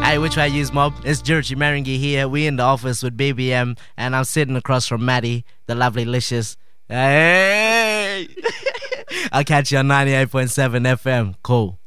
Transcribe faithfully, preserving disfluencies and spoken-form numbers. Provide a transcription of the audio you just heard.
Hey, which way I use mob? It's Georgie Merengue here. We in the office with B B M, and I'm sitting across from Maddie, the lovely Licious. Hey! I'll catch you on ninety-eight point seven F M. Cool.